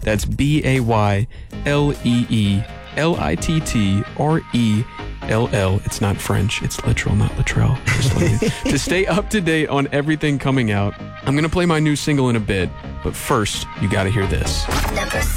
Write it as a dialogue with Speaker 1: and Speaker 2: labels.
Speaker 1: That's BAYLEELITTRELL. It's not French. It's literal, not Latrell. Just let me- To stay up to date on everything coming out, I'm going to play my new single in a bit. But first, you got to hear this.